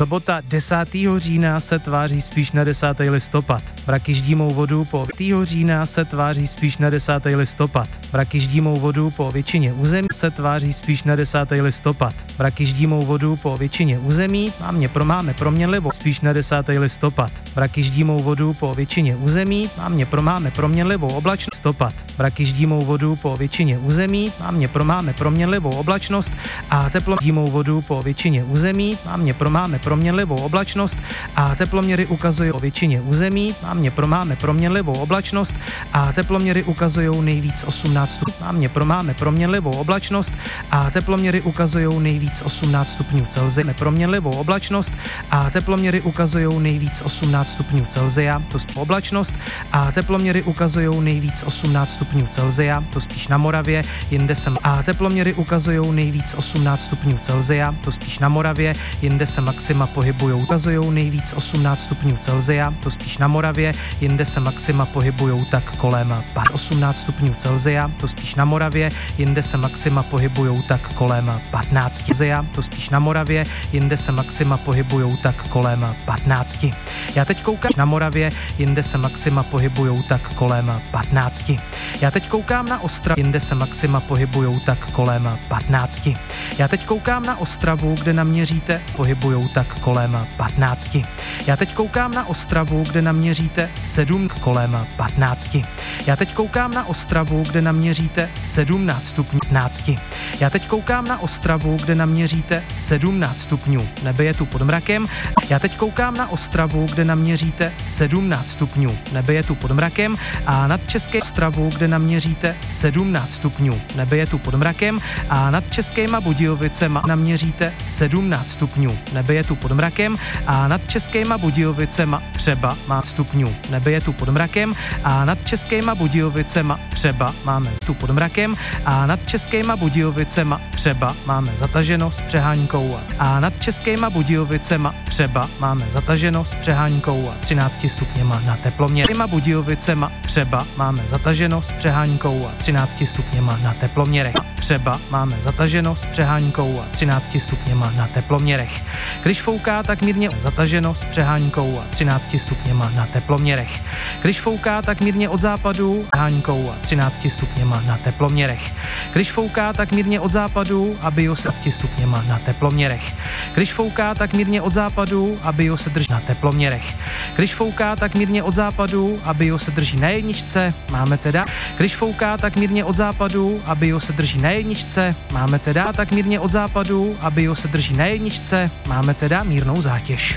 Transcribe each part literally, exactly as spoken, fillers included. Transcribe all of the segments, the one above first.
Sobota desátého října se tváří spíš na desátý listopad. Mraky ždímou vodu po desátého října se tváří spíš na desátý listopad. Mraky ždímou vodu po většině území se tváří spíš na desátý listopad. Mraky ždímou vodu po většině území a mě pro máme proměnlivo spíš na desátý listopad. Mraky ždímou vodu po většině území a mě pro máme proměnlivou oblačnost listopad. Mraky ždímou vodu po většině území a mě pro máme proměnlivou oblačnost a teplo ždímou vodu po většině území a mě pro máme proměnlivou oblačnost a teploměry ukazují o většině území a mě pro máme proměnlivou oblačnost a teploměry ukazují nejvíc osmnáct stupňů a mě pro máme proměnlivou oblačnost a teploměry ukazují nejvíc osmnáct stupňů Celsia. Proměnlivou oblačnost a teploměry ukazují nejvíc osmnáct stupňů Celsia, to spíš oblačnost a teploměry ukazují nejvíc osmnáct stupňů Celsia, to spíš na Moravě, jinde se a teploměry ukazují nejvíc osmnáct stupňů Celsia, to spíš na Moravě, jinde se maxima pohybujou, ukazují nejvíc osmnáct stupňů Celsia, to spíš na Moravě, jinde se maxima pohybujou tak kolem osmnáct stupňů Celsia, to spíš na Moravě, jinde se maxima pohybujou tak kolem patnáct Celsia, to spíš na Moravě, jinde se maxima pohybujou tak kolem patnáct. Já teď koukám na Moravě, jinde se maxima pohybujou tak kolem patnáct. Já teď koukám na Ostravu, jinde se maxima pohybujou tak kolem patnáct. Já teď koukám na Ostravu, kde naměříte, pohybujou tak kolem patnáct. Já teď koukám na Ostravu, kde naměříte sedm kolem patnáct. Já teď koukám na Ostravu, kde naměříte sedmnáct stupňů patnáct. Já teď koukám na Ostravu, kde naměříte sedmnáct stupňů. Nebe je tu pod mrakem. Já teď koukám na Ostravu, kde naměříte sedmnáct stupňů. Nebe je tu pod mrakem a nad České Ostravu, kde naměříte sedmnáct stupňů. Nebe je tu pod mrakem a nad Českýma Budějovicema naměříte sedmnáct stupňů. Nebe je tu pod mrakem a nad Českýma Budějovicema třeba má stupňů. Nebe je tu pod mrakem a nad Českýma Budějovicema třeba máme tu pod mrakem a nad Českýma Budějovicema třeba máme zataženo s přehánkou a nad Českýma Budějovicema třeba máme zataženo s přehánkou třináct stupněma na teploměr. Českýma Budějovicema třeba máme zataženo s přehánkou třináct stupněma na teploměrech. Třeba máme zataženo s přehánkou třináct stupněma na teploměrech. Když fouká, tak mírně zataženo s přehánkou třináct stupněma na teploměrech. Když fouká, tak mírně od západu přehánkou třináct stupněma na teploměrech. Když fouká, tak mírně od západu a bio se stupněma na teploměrech. Když fouká, tak mírně od západu a bio se drží na teploměrech. Když fouká, tak mírně od západu a bio se drží na jedničce, máme teda. Když fouká, tak mírně od západu a bio se drží na jedničce, máme teda. Tak mírně od západu a bio se drží na jedničce, máme teda mírnou zátěž.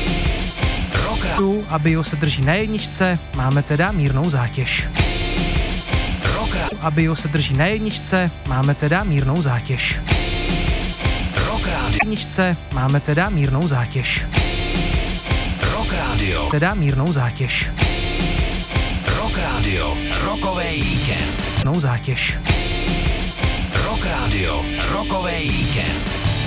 A bio se drží na jedničce, máme teda mírnou zátěž. A bio se drží na jedničce, máme teda mírnou zátěž. Jedničce, máme teda mírnou zátěž. Rock Radio. Teda mírnou zátěž. Rock Radio. Rockovej víkend. Mírnou zátěž. Rock Radio. Rockovej víkend.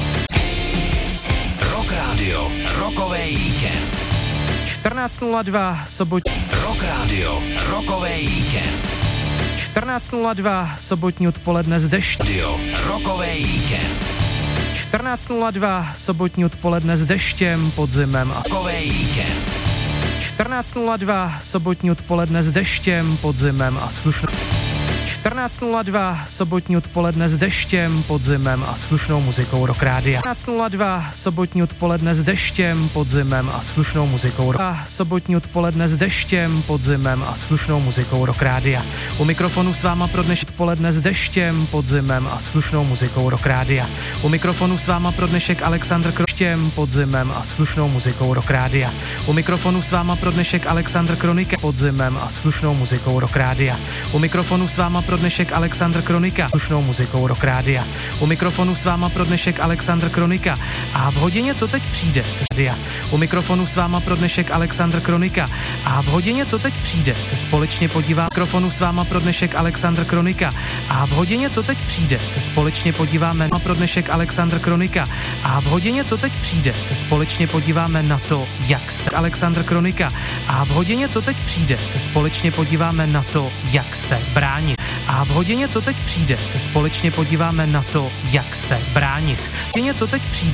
Rock Radio. Rockovej víkend. čtrnáct nula dva sobotní. Rock Radio. Rockovej víkend. čtrnáct nula dva sobotní odpoledne z deštěm. Radio. Rockovej víkend. čtrnáct nula dva sobotní odpoledne s deštěm, podzimem a Rockovej víkend. čtrnáct nula dva sobotní odpoledne s deštěm, podzimem a slušnou čtrnáct nula dva sobotní odpoledne s deštěm, podzimem a slušnou muzikou Rock Rádia. čtrnáct nula dva sobotní odpoledne s deštěm, podzimem a slušnou muzikou Rock sobotní odpoledne s deštěm, podzimem a slušnou muzikou Rock Rádia. U mikrofonu s váma pro dnešek odpoledne s deštěm, podzimem a slušnou muzikou Rock Rádia. U mikrofonu s váma pro dnešek Alexandr Kroštěm, podzimem a slušnou muzikou Rock Rádia. U mikrofonu s váma pro dnešek Alexandr Kronika, podzimem a slušnou muzikou Rock Rádia. U mikrofonu s váma pro dnešek Alexandr Kronika, slušnou muzikou Rock Rádia. U mikrofonu s váma pro dnešek Alexandr Kronika a v hodině co teď přijde se rádia. U mikrofonu s váma pro dnešek Alexandr Kronika a v hodině co teď přijde se společně podívá. Mikrofonu s váma pro dnešek Alexandr Kronika a v hodině co teď přijde se společně podíváme na pro dnešek Alexandr Kronika a v hodině co teď přijde se společně podíváme na to, jak se Alexandr Kronika a v hodině co teď přijde se společně podíváme na to, jak se bránit. A v hodině co teď přijde se společně podíváme na to, jak se bránit. V hodině co teď přijde